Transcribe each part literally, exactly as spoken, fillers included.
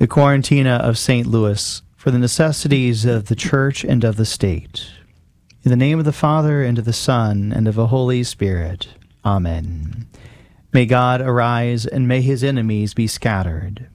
the Quarantina of Saint Louis, for the necessities of the Church and of the State. In the name of the Father, and of the Son, and of the Holy Spirit. Amen. May God arise, and may his enemies be scattered.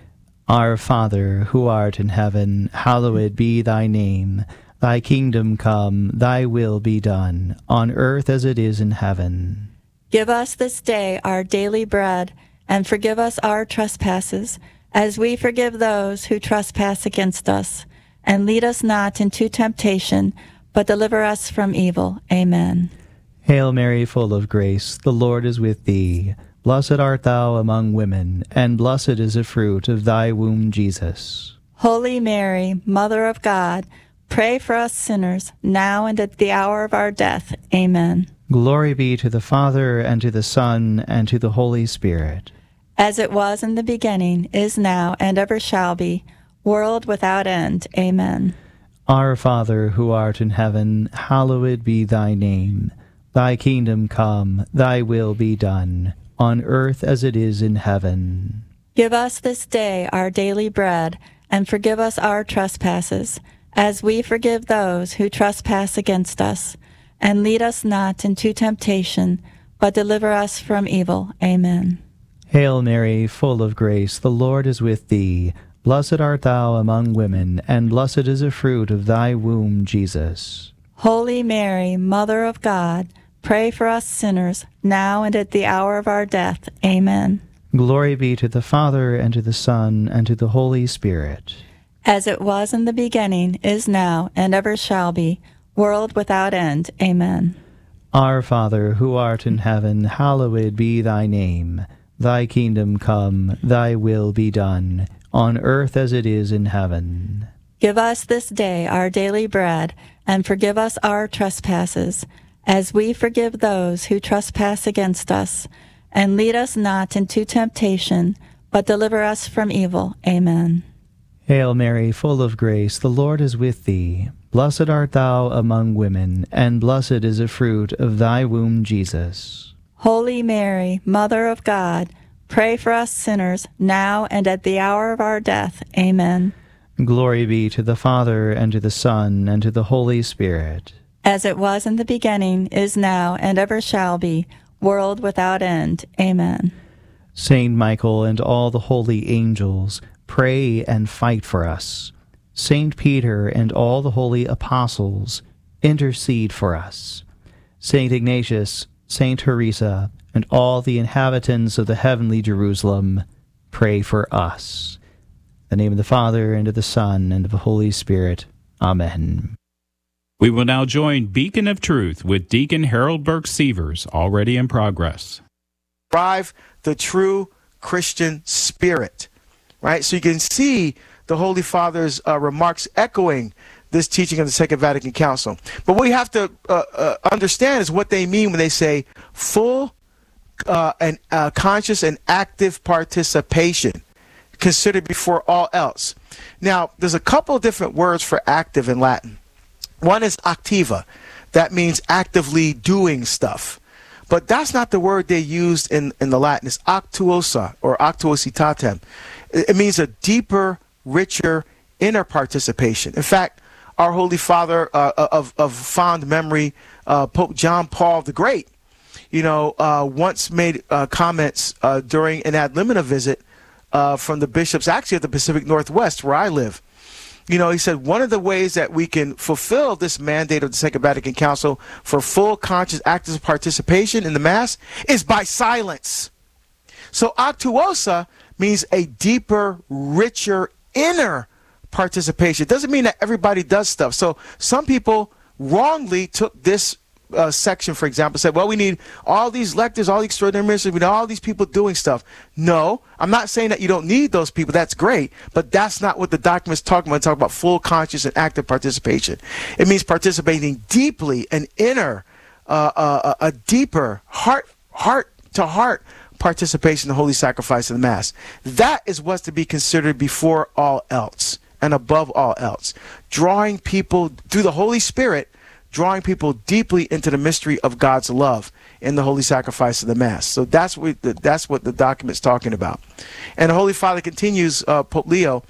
Our Father, who art in heaven, hallowed be thy name. Thy kingdom come, thy will be done, on earth as it is in heaven. Give us this day our daily bread, and forgive us our trespasses, as we forgive those who trespass against us. And lead us not into temptation, but deliver us from evil. Amen. Hail Mary, full of grace, the Lord is with thee. Blessed art thou among women, and blessed is the fruit of thy womb, Jesus. Holy Mary, Mother of God, pray for us sinners, now and at the hour of our death. Amen. Glory be to the Father, and to the Son, and to the Holy Spirit. As it was in the beginning, is now, and ever shall be, world without end. Amen. Our Father, who art in heaven, hallowed be thy name. Thy kingdom come, thy will be done, on earth as it is in heaven. Give us this day our daily bread, and forgive us our trespasses, as we forgive those who trespass against us. And lead us not into temptation, but deliver us from evil. Amen. Hail Mary, full of grace, the Lord is with thee. Blessed art thou among women, and blessed is the fruit of thy womb, Jesus. Holy Mary, Mother of God, pray for us sinners, now and at the hour of our death. Amen. Glory be to the Father, and to the Son, and to the Holy Spirit. As it was in the beginning, is now, and ever shall be, world without end. Amen. Our Father, who art in heaven, hallowed be thy name. Thy kingdom come, thy will be done, on earth as it is in heaven. Give us this day our daily bread, and forgive us our trespasses, as we forgive those who trespass against us. And lead us not into temptation, but deliver us from evil. Amen. Hail Mary, full of grace, the Lord is with thee. Blessed art thou among women, and blessed is the fruit of thy womb, Jesus. Holy Mary, Mother of God, pray for us sinners, now and at the hour of our death. Amen. Glory be to the Father, and to the Son, and to the Holy Spirit. As it was in the beginning, is now, and ever shall be, world without end. Amen. Saint Michael and all the holy angels, pray and fight for us. Saint Peter and all the holy apostles, intercede for us. Saint Ignatius, Saint Teresa, and all the inhabitants of the heavenly Jerusalem, pray for us. In the name of the Father, and of the Son, and of the Holy Spirit. Amen. We will now join Beacon of Truth with Deacon Harold Burke Sievers, already in progress. Drive the true Christian spirit, right? So you can see the Holy Father's uh, remarks echoing this teaching of the Second Vatican Council. But what we have to uh, uh, understand is what they mean when they say full uh, and uh, conscious and active participation, considered before all else. Now, there's a couple of different words for active in Latin. One is activa. That means actively doing stuff. But that's not the word they used in, in the Latin. It's actuosa or actuositatem. It, it means a deeper, richer, inner participation. In fact, our Holy Father uh, of, of fond memory, uh, Pope John Paul the Great, you know, uh, once made uh, comments uh, during an ad limina visit uh, from the bishops, actually at the Pacific Northwest, where I live. You know, he said one of the ways that we can fulfill this mandate of the Second Vatican Council for full, conscious, active participation in the Mass is by silence. So actuosa means a deeper, richer, inner participation. It doesn't mean that everybody does stuff. So some people wrongly took this uh, section, for example, said, well, we need all these lectors, all the extraordinary ministers, we need all these people doing stuff. No, I'm not saying that you don't need those people. That's great. But that's not what the document's talking about. It's talking about full, conscious, and active participation. It means participating deeply and inner, uh, uh, a deeper heart, heart to heart participation in the holy sacrifice of the Mass. That is what's to be considered before all else and above all else. Drawing people through the Holy Spirit, drawing people deeply into the mystery of God's love in the holy sacrifice of the Mass. So that's what the, that's what the document's talking about. And the Holy Father continues, uh, Pope Leo,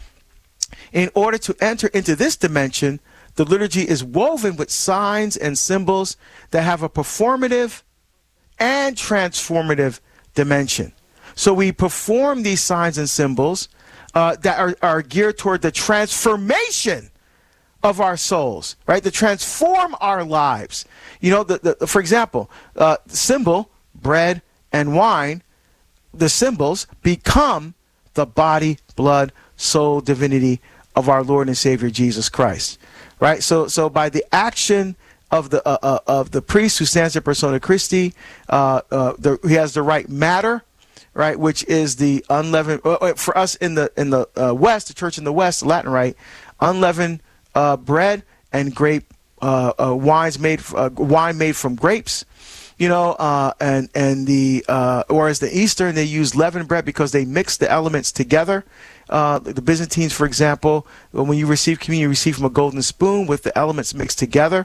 in order to enter into this dimension, the liturgy is woven with signs and symbols that have a performative and transformative dimension. So we perform these signs and symbols uh, that are, are geared toward the transformation of our souls, right? To transform our lives. You know, the, the, for example, uh, symbol, bread and wine, the symbols become the body, blood, soul, divinity of our Lord and Savior Jesus Christ, right? So, so by the action of the uh, uh, of the priest who stands in persona Christi, uh, uh, the, he has the right matter, right, which is the unleavened. Uh, for us in the in the uh, West, the Church in the West, the Latin Rite, unleavened uh, bread and grape uh, uh, wines made uh, wine made from grapes. You know, uh, and and the uh, whereas the Eastern, they use leavened bread because they mix the elements together. Uh, the Byzantines, for example, when you receive communion, you receive from a golden spoon with the elements mixed together.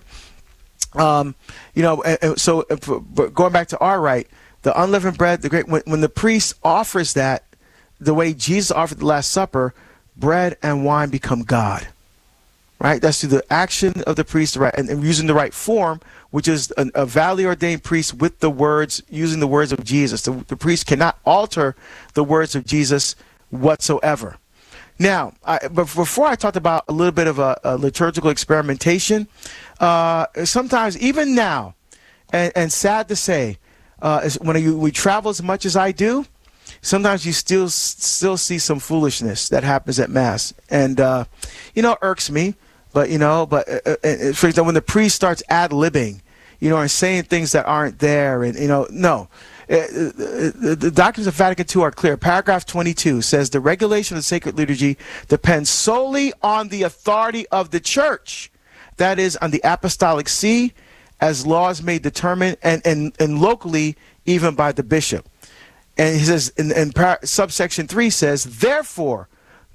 Um, you know, and, and so uh, but going back to our rite, the unleavened bread, the great when, when the priest offers that, the way Jesus offered the Last Supper, bread and wine become God. Right, that's through the action of the priest, right, and, and using the right form, which is a, a validly ordained priest with the words, using the words of Jesus. The, the priest cannot alter the words of Jesus whatsoever. Now, I, but before I talked about a little bit of a, a liturgical experimentation, uh, sometimes even now, and, and sad to say, uh, when you, we travel as much as I do, sometimes you still still see some foolishness that happens at Mass, and uh, you know, irks me. But, you know, but uh, uh, for example, when the priest starts ad-libbing, you know, and saying things that aren't there, and, you know, no. Uh, uh, the documents of Vatican Two are clear. Paragraph twenty-two says the regulation of the sacred liturgy depends solely on the authority of the Church. That is, on the Apostolic See, as laws may determine, and, and, and locally, even by the bishop. And he says, in, in par- subsection three says, therefore,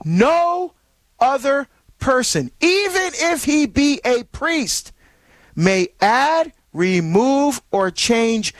no other person, even if he be a priest, may add, remove, or change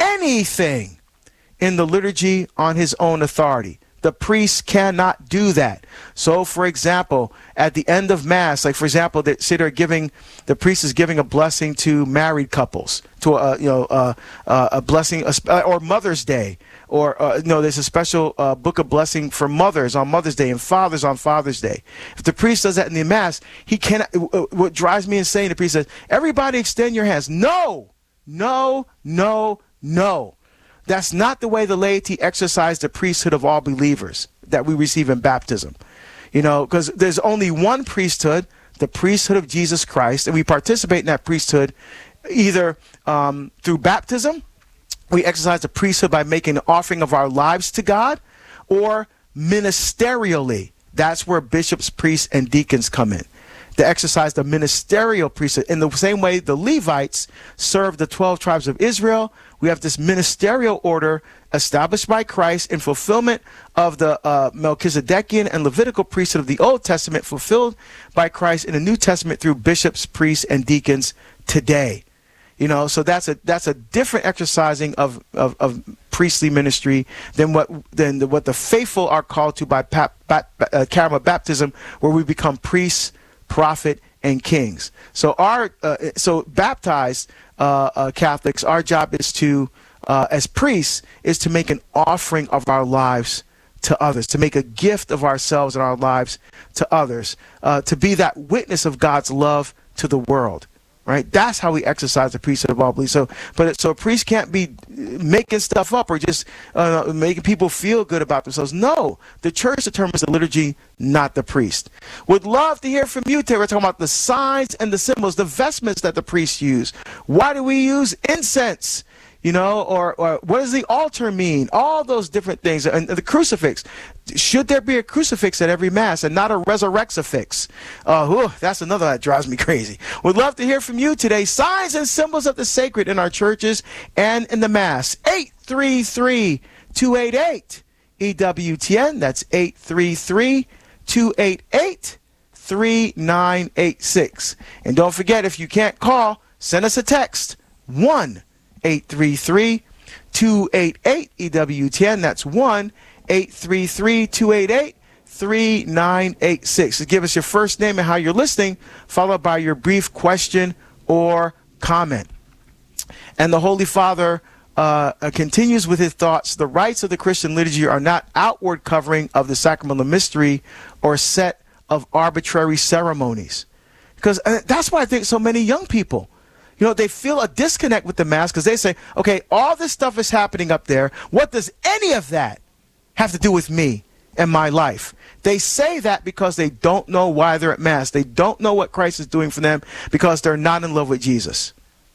anything in the liturgy on his own authority. The priest cannot do that. So, for example, at the end of Mass, like for example, that say they're giving, the priest is giving a blessing to married couples, to a you know uh, uh, a blessing, uh, or Mother's Day, or uh, no, there's a special uh, book of blessing for mothers on Mother's Day and fathers on Father's Day. If the priest does that in the Mass, he cannot. What drives me insane, the priest says, "Everybody, extend your hands." No, no, no, no. That's not the way the laity exercise the priesthood of all believers that we receive in baptism. You know, because there's only one priesthood, the priesthood of Jesus Christ, and we participate in that priesthood either um, through baptism, we exercise the priesthood by making an offering of our lives to God, or ministerially. That's where bishops, priests, and deacons come in. To exercise the ministerial priesthood. In the same way the Levites served the twelve tribes of Israel, we have this ministerial order established by Christ in fulfillment of the uh, Melchizedekian and Levitical priesthood of the Old Testament, fulfilled by Christ in the New Testament through bishops, priests, and deacons today. You know, so that's a that's a different exercising of, of, of priestly ministry than what than the, what the faithful are called to by pap, bap, uh, charisma baptism, where we become priests, prophet, and kings. So our uh, so baptized uh, uh, Catholics, our job is to, uh, as priests, is to make an offering of our lives to others, to make a gift of ourselves and our lives to others, uh, to be that witness of God's love to the world. Right? That's how we exercise the priesthood of all belief. So, but so a priest can't be making stuff up or just uh, making people feel good about themselves. No, the church determines the liturgy, not the priest. Would love to hear from you today. We're talking about the signs and the symbols, the vestments that the priests use. Why do we use incense? You know, or, or what does the altar mean? All those different things. And the crucifix. Should there be a crucifix at every Mass and not a resurrexifix? Uh, whew, that's another that drives me crazy. Would love to hear from you today. Signs and symbols of the sacred in our churches and in the Mass. eight three three, two eight eight, E W T N. That's eight three three, two eight eight, three nine eight six. And don't forget, if you can't call, send us a text. one eight three three, two eight eight, E W T N. That's one eight three three, two eight eight, three nine eight six. So give us your first name and how you're listening, followed by your brief question or comment. And the Holy Father uh, continues with his thoughts. The rites of the Christian liturgy are not outward covering of the sacramental mystery or set of arbitrary ceremonies. Because uh, that's why I think so many young people, you know, they feel a disconnect with the Mass because they say, okay, all this stuff is happening up there. What does any of that have to do with me and my life? They say that because they don't know why they're at Mass. They don't know what Christ is doing for them because they're not in love with Jesus.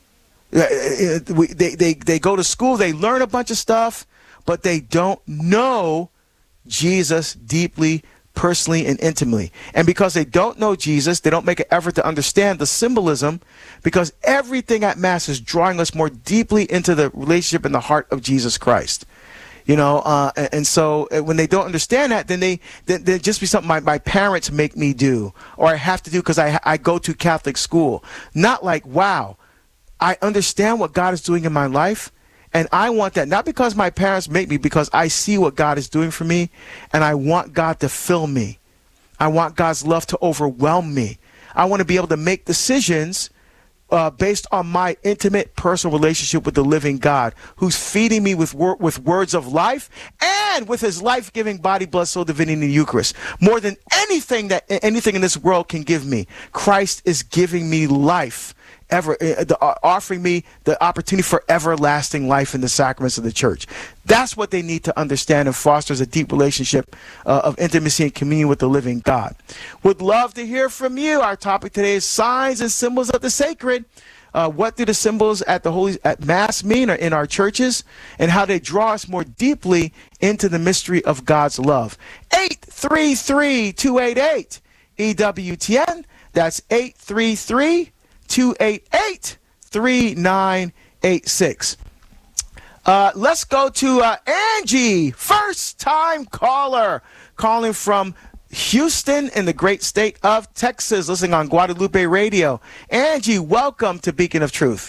They, they, they go to school, they learn a bunch of stuff, but they don't know Jesus deeply, personally, and intimately. And because they don't know Jesus, they don't make an effort to understand the symbolism, because everything at Mass is drawing us more deeply into the relationship and the heart of Jesus Christ. You know, uh, and, and so when they don't understand that, then they then, then just be something my, my parents make me do, or I have to do because I, I go to Catholic school. Not like, wow, I understand what God is doing in my life, and I want that, not because my parents make me, because I see what God is doing for me, and I want God to fill me. I want God's love to overwhelm me. I want to be able to make decisions uh, based on my intimate personal relationship with the living God, who's feeding me with, wor- with words of life and with his life-giving body, blood, soul, divinity in the Eucharist. More than anything that anything in this world can give me, Christ is giving me life. Ever uh, the, uh, offering me the opportunity for everlasting life in the sacraments of the church. That's what they need to understand, and fosters a deep relationship uh, of intimacy and communion with the living God. Would love to hear from you. Our topic today is signs and symbols of the sacred. Uh, what do the symbols at the Holy at Mass mean, or in our churches, and how they draw us more deeply into the mystery of God's love? eight three three, two eight eight, E W T N. That's eight three three, two eight eight, three nine eight six. Uh, let's go to uh, Angie, first time caller, calling from Houston in the great state of Texas, listening on Guadalupe Radio. Angie, welcome to Beacon of Truth.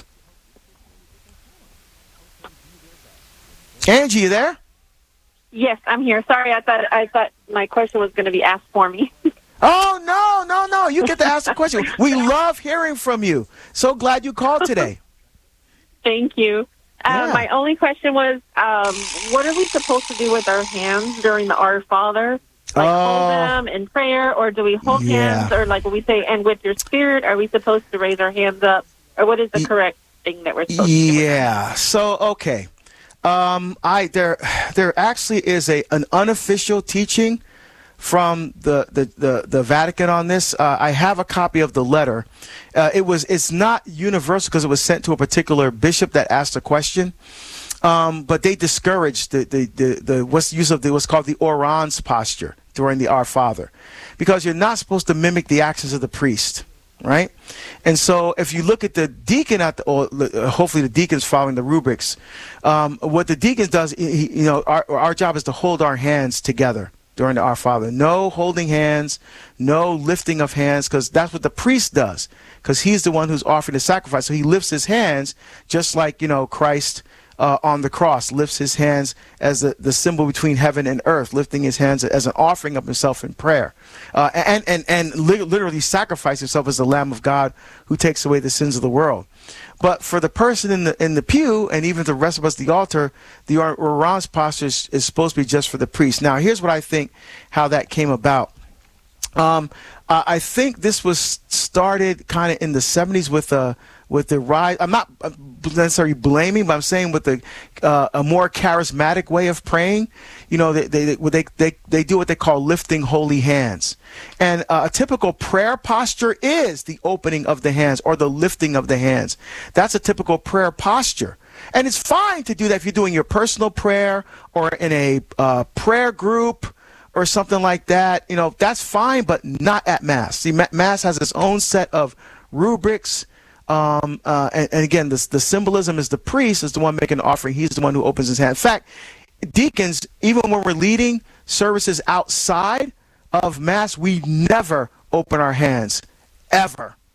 Angie, you there? Yes, I'm here. Sorry, I thought I thought my question was going to be asked for me. Oh, no, no, no. You get to ask the question. We love hearing from you. So glad you called today. Thank you. Uh, Yeah. My only question was, um, what are we supposed to do with our hands during the Our Father? Like Oh. hold them in prayer, or do we hold Yeah. hands, or like when we say, and with your spirit, are we supposed to raise our hands up? Or what is the Ye- correct thing that we're supposed to do? Yeah. So, okay. Um, I there there actually is a an unofficial teaching from the, the, the, the Vatican on this. Uh, I have a copy of the letter. Uh, it was it's not universal because it was sent to a particular bishop that asked a question. Um, but they discouraged the, the, the, the what's the use of the, what's called the orans posture during the Our Father, because you're not supposed to mimic the actions of the priest, right? And so if you look at the deacon at the, or uh, hopefully the deacon's following the rubrics, um, what the deacon does, he, you know, our, our job is to hold our hands together during the Our Father. No holding hands, no lifting of hands, because that's what the priest does, because he's the one who's offering the sacrifice. So he lifts his hands just like, you know, Christ uh, on the cross lifts his hands as the, the symbol between heaven and earth, lifting his hands as an offering of himself in prayer. Uh, and and, and li- literally sacrifice himself as the Lamb of God who takes away the sins of the world. But for the person in the in the pew, and even the rest of us at the altar, the orans posture is, is supposed to be just for the priest. Now, here's what I think how that came about. Um, uh, I think this was started kind of in the seventies with a with the rise. I'm not necessarily blaming, but I'm saying with the uh, a more charismatic way of praying. You know, they they they they, they do what they call lifting holy hands, and uh, a typical prayer posture is the opening of the hands or the lifting of the hands. That's a typical prayer posture. And it's fine to do that if you're doing your personal prayer or in a uh, prayer group or something like that. You know, that's fine, but not at Mass. See, Mass has its own set of rubrics. Um, uh, and, and again, the, the symbolism is the priest is the one making the offering. He's the one who opens his hand. In fact, deacons, even when we're leading services outside of Mass, we never open our hands, ever.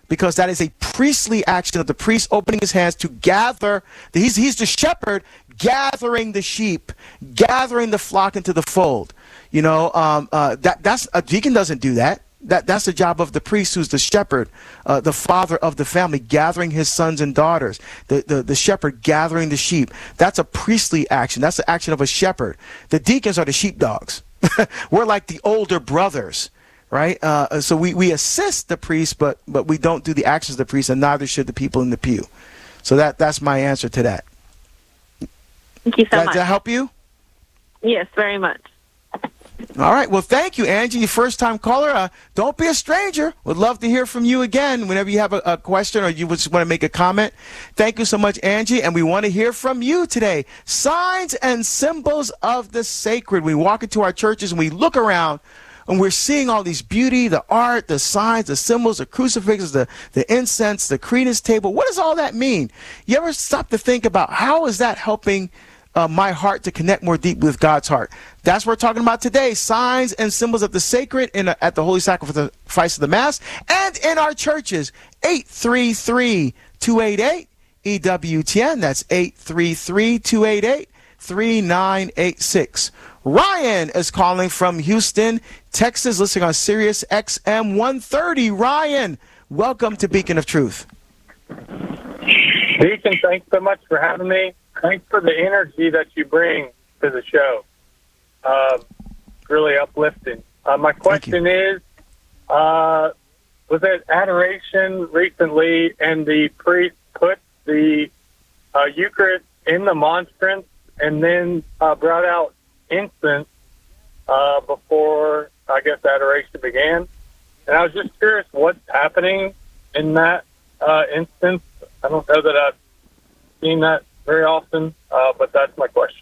because that is a priestly action of the priest opening his hands to gather. He's, he's the shepherd gathering the sheep, gathering the flock into the fold. You know, um, uh, that that's a deacon doesn't do that. That that's the job of the priest, who's the shepherd, uh, the father of the family, gathering his sons and daughters. The, the the shepherd gathering the sheep. That's a priestly action. That's the action of a shepherd. The deacons are the sheepdogs. We're like the older brothers, right? Uh, so we, we assist the priest, but but we don't do the actions of the priest, and neither should the people in the pew. So that that's my answer to that. Thank you so Does much. that help you? Yes, very much. All right. Well, thank you, Angie. Your first-time caller. Uh, don't be a stranger. Would love to hear from you again whenever you have a, a question or you just want to make a comment. Thank you so much, Angie. And we want to hear from you today. Signs and symbols of the sacred. We walk into our churches and we look around and we're seeing all these beauty, the art, the signs, the symbols, the crucifixes, the, the incense, the credence table. What does all that mean? You ever stop to think about how is that helping Uh, my heart to connect more deeply with God's heart? That's what we're talking about today. Signs and symbols of the sacred in a, at the Holy Sacrifice of the Mass and in our churches. eight three three, two eight eight, E W T N. That's eight three three, two eight eight, three nine eight six. Ryan is calling from Houston, Texas, listening on Sirius X M one thirty. Ryan, welcome to Beacon of Truth. Deacon, thanks so much for having me. Thanks for the energy that you bring to the show. Uh, really uplifting. Uh, my question is, uh, was it adoration recently, and the priest put the uh, Eucharist in the monstrance and then uh, brought out incense uh, before, I guess, adoration began? And I was just curious what's happening in that uh, instance. I don't know that I've seen that very often, uh, but that's my question.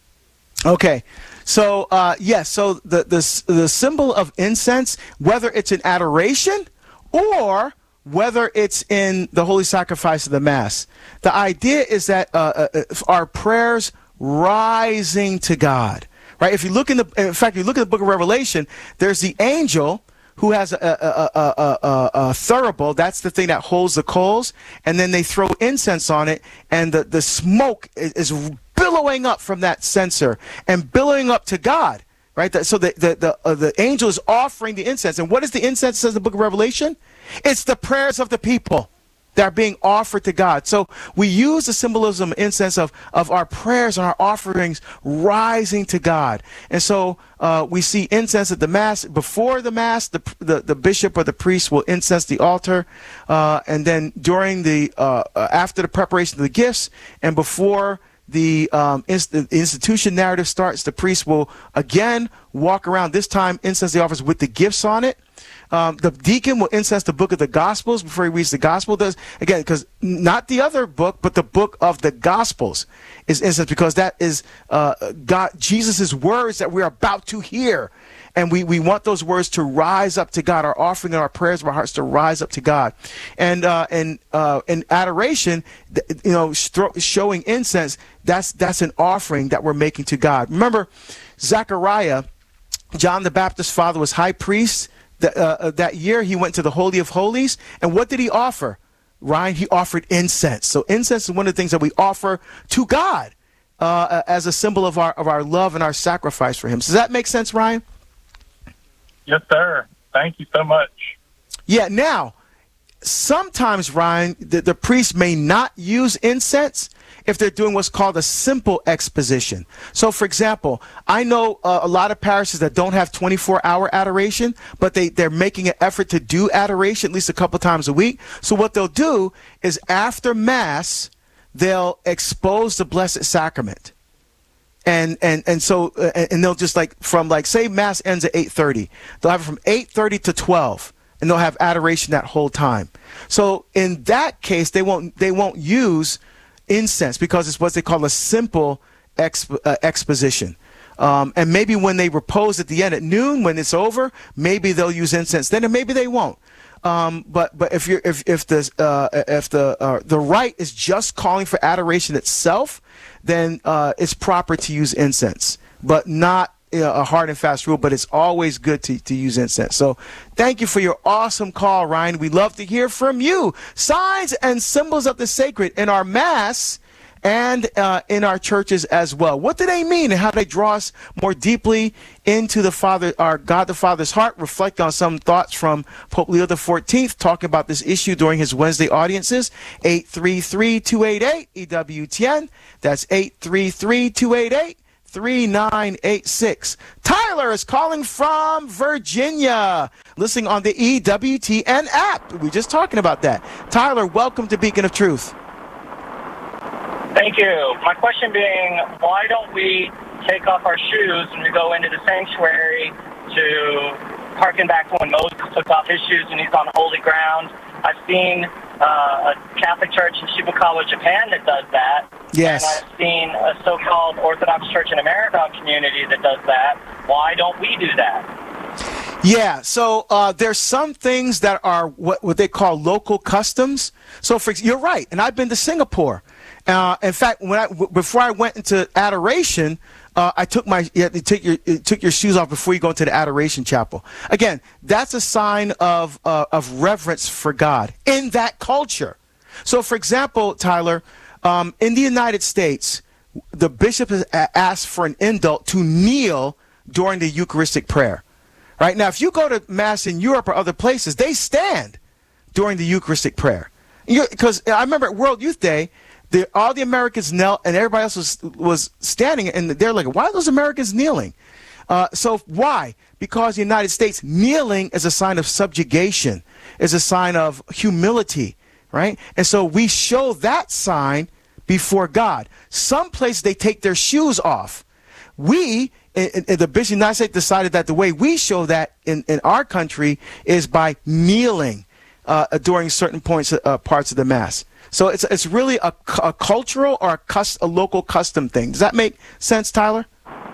Okay, so uh, yes, yeah, so the, the the symbol of incense, whether it's in adoration or whether it's in the Holy Sacrifice of the Mass, the idea is that uh, uh, our prayers rising to God, right? If you look in the, in fact, if you look at the Book of Revelation, there's the angel who has a, a, a, a, a, a thurible. That's the thing that holds the coals, and then they throw incense on it, and the, the smoke is, is billowing up from that censer and billowing up to God, right? That, so the the the, uh, the angel is offering the incense, and what is the incense, says the Book of Revelation? It's the prayers of the people that are being offered to God. So we use the symbolism, incense of, of our prayers and our offerings rising to God. And so uh, we see incense at the Mass. Before the Mass, the, the, the bishop or the priest will incense the altar. Uh, and then during the, uh, uh, after the preparation of the gifts and before the, um, inst- the institution narrative starts, the priest will again walk around, this time incense the offerings with the gifts on it. Um, the deacon will incense the book of the Gospels before he reads the Gospel. Does again, because not the other book, but the book of the Gospels is incensed, because that is uh, God, Jesus's words that we're about to hear, and we, we want those words to rise up to God. Our offering and our prayers of our hearts to rise up to God, and uh, and uh, in adoration, you know, showing incense. That's that's an offering that we're making to God. Remember, Zechariah, John the Baptist's father, was high priest. That, uh, that year he went to the Holy of Holies, and what did he offer? Ryan, he offered incense. So incense is one of the things that we offer to God uh, as a symbol of our of our love and our sacrifice for him. Does that make sense, Ryan? Yes, sir. Thank you so much. Yeah, now, sometimes, Ryan, the, the priest may not use incense if they're doing what's called a simple exposition. So, for example, I know uh, a lot of parishes that don't have twenty-four hour adoration, but they, they're making an effort to do adoration at least a couple times a week. So what they'll do is after Mass, they'll expose the Blessed Sacrament. And and and so uh, and they'll just like from like say Mass ends at eight thirty, they'll have it from eight thirty to twelve, and they'll have adoration that whole time. So in that case, they won't they won't use incense because it's what they call a simple exp- uh, exposition. Um, and maybe when they repose at the end at noon, when it's over, maybe they'll use incense then, and maybe they won't. Um, but but if you're if if the uh, if the uh, the rite is just calling for adoration itself, then uh, it's proper to use incense, but not a hard and fast rule, but it's always good to, to use incense. So thank you for your awesome call, Ryan. We love to hear from you. Signs and symbols of the sacred in our Mass and uh, in our churches as well. What do they mean and how they draw us more deeply into the Father, our God the Father's heart? Reflect on some thoughts from Pope Leo the fourteenth talking about this issue during his Wednesday audiences. eight three three, two eight eight, E W T N. That's eight three three, two eight eight, three nine eight six. Tyler is calling from Virginia, listening on the E W T N app. We were just talking about that. Tyler, welcome to Beacon of Truth. Thank you. My question being, why don't we take off our shoes when we go into the sanctuary to harken back to when Moses took off his shoes and he's on holy ground? I've seen uh, a Catholic church in Shibukawa, Japan that does that. Yes. And I've seen a so-called Orthodox Church in America community that does that. Why don't we do that? Yeah, so uh, there's some things that are what, what they call local customs. So for, you're right, and I've been to Singapore. Uh, in fact, when I w- before I went into adoration, uh, I took my you had to take your you took your shoes off before you go into the adoration chapel. Again, that's a sign of uh, of reverence for God in that culture. So, for example, Tyler, um, in the United States, the bishop has a- asked for an indult to kneel during the Eucharistic prayer. Right now, if you go to Mass in Europe or other places, they stand during the Eucharistic prayer. Because I remember at World Youth Day, the, all the Americans knelt and everybody else was was standing, and they're like, why are those Americans kneeling? Uh, so why? Because the United States, kneeling is a sign of subjugation, is a sign of humility, right? And so we show that sign before God. Some places they take their shoes off. We, in, in the Bishop of the United States, decided that the way we show that in, in our country is by kneeling uh, during certain points, uh, parts of the Mass. So it's it's really a, a cultural or a, cus, a local custom thing. Does that make sense, Tyler?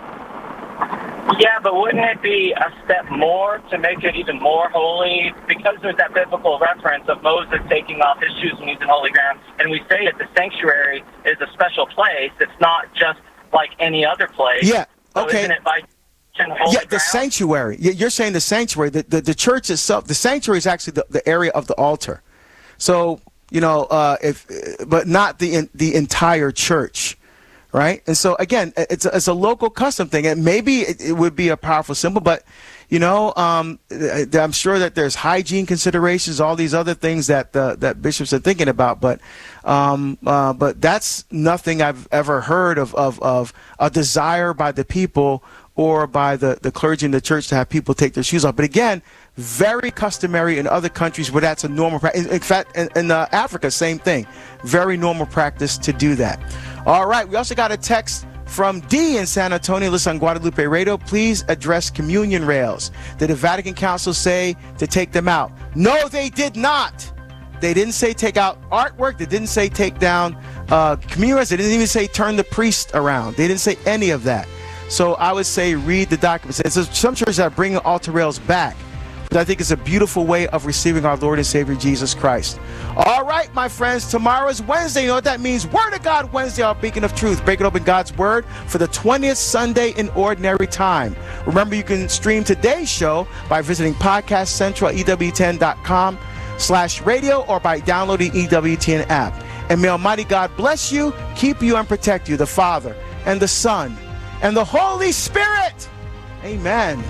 Yeah, but wouldn't it be a step more to make it even more holy? Because there's that biblical reference of Moses taking off his shoes when he's in holy ground, and we say that the sanctuary is a special place. It's not just like any other place. Yeah, so okay. Isn't it by holy yeah, the ground? sanctuary. You're saying the sanctuary. The, the, the church itself, the sanctuary is actually the, the area of the altar. So, you know, uh, if but not the in, the entire church, right? And so again, it's a, it's a local custom thing, and maybe it, it would be a powerful symbol, but you know, um, I'm sure that there's hygiene considerations, all these other things that uh, that bishops are thinking about, but um, uh, but that's nothing I've ever heard of of of a desire by the people or by the, the clergy in the church to have people take their shoes off. But again, very customary in other countries where that's a normal practice. In fact, in, in uh, Africa, same thing. Very normal practice to do that. All right, we also got a text from D in San Antonio, listen on Guadalupe Radio. Please address communion rails. Did the Vatican Council say to take them out? No, they did not. They didn't say take out artwork. They didn't say take down uh, communion rails. They didn't even say turn the priest around. They didn't say any of that. So I would say read the documents. It's some churches are bringing altar rails back, but I think it's a beautiful way of receiving our Lord and Savior Jesus Christ. All right, my friends, tomorrow is Wednesday. You know what that means? Word of God Wednesday, our Beacon of Truth. Breaking open God's Word for the twentieth Sunday in Ordinary Time. Remember, you can stream today's show by visiting Podcast Central at E W T N dot com slash radio or by downloading E W T N app. And may Almighty God bless you, keep you, and protect you, the Father and the Son and the Holy Spirit. Amen.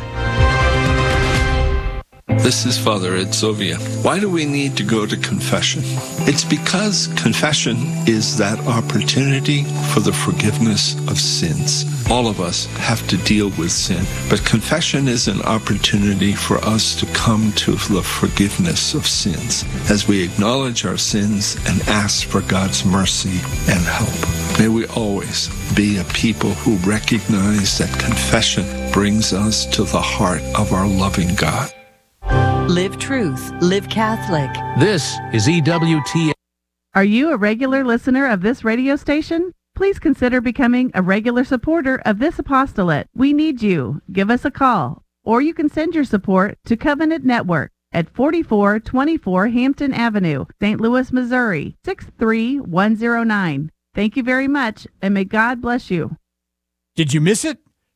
This is Father Ed Sovia. Why do we need to go to confession? It's because confession is that opportunity for the forgiveness of sins. All of us have to deal with sin, but confession is an opportunity for us to come to the forgiveness of sins as we acknowledge our sins and ask for God's mercy and help. May we always be a people who recognize that confession brings us to the heart of our loving God. Live truth. Live Catholic. This is E W T N. Are you a regular listener of this radio station? Please consider becoming a regular supporter of this apostolate. We need you. Give us a call. Or you can send your support to Covenant Network at forty-four twenty-four Hampton Avenue, Saint Louis, Missouri, six three one zero nine. Thank you very much, and may God bless you. Did you miss it?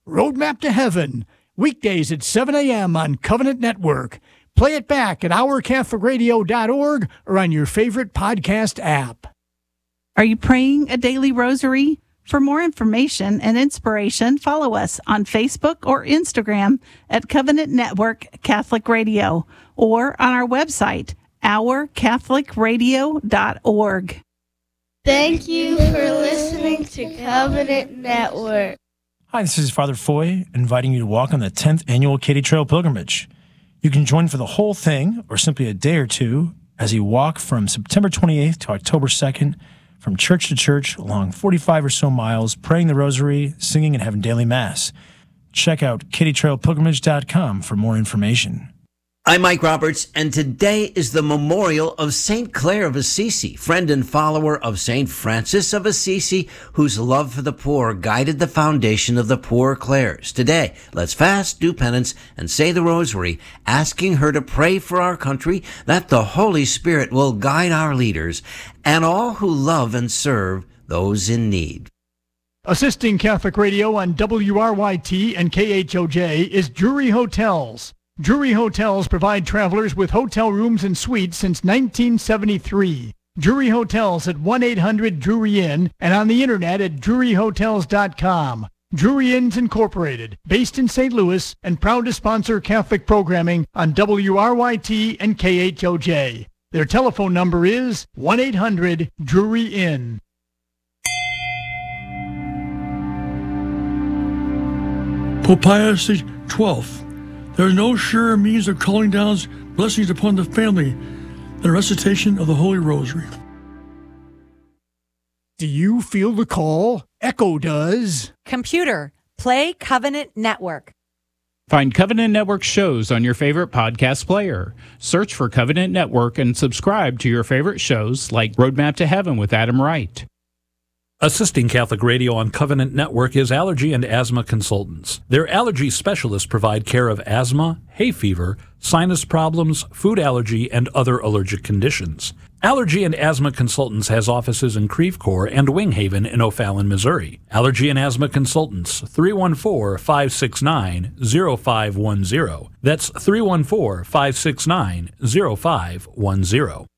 Roadmap to Heaven, weekdays at seven a.m. on Covenant Network. Play it back at our catholic radio dot org or on your favorite podcast app. Are you praying a daily rosary? For more information and inspiration, follow us on Facebook or Instagram at Covenant Network Catholic Radio or on our website, our catholic radio dot org. Thank you for listening to Covenant Network. Hi, this is Father Foy, inviting you to walk on the tenth Annual Katy Trail Pilgrimage. You can join for the whole thing, or simply a day or two, as you walk from September twenty-eighth to October second, from church to church, along forty-five or so miles, praying the rosary, singing, and having daily mass. Check out katy trail pilgrimage dot com for more information. I'm Mike Roberts, and today is the memorial of Saint Clare of Assisi, friend and follower of Saint Francis of Assisi, whose love for the poor guided the foundation of the Poor Clares. Today, let's fast, do penance, and say the rosary, asking her to pray for our country, that the Holy Spirit will guide our leaders and all who love and serve those in need. Assisting Catholic Radio on W R Y T and K H O J is Drury Hotels. Drury Hotels provide travelers with hotel rooms and suites since nineteen seventy-three. Drury Hotels at one eight hundred Drury Inn and on the internet at drury hotels dot com. Drury Inns Incorporated, based in Saint Louis and proud to sponsor Catholic programming on W R Y T and K H O J. Their telephone number is one eight hundred Drury Inn. Pope Pius the twelfth. There is no surer means of calling down blessings upon the family than a recitation of the Holy Rosary. Do you feel the call? Echo does. Computer, play Covenant Network. Find Covenant Network shows on your favorite podcast player. Search for Covenant Network and subscribe to your favorite shows like Roadmap to Heaven with Adam Wright. Assisting Catholic Radio on Covenant Network is Allergy and Asthma Consultants. Their allergy specialists provide care of asthma, hay fever, sinus problems, food allergy, and other allergic conditions. Allergy and Asthma Consultants has offices in Creve Coeur and Wing Haven in O'Fallon, Missouri. Allergy and Asthma Consultants, three one four, five six nine, zero five one zero. That's three one four, five six nine, zero five one zero.